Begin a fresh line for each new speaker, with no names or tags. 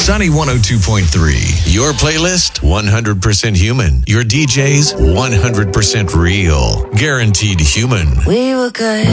Sunny 102.3.
Your playlist, 100% human. Your DJs, 100% real. Guaranteed human.
We were good,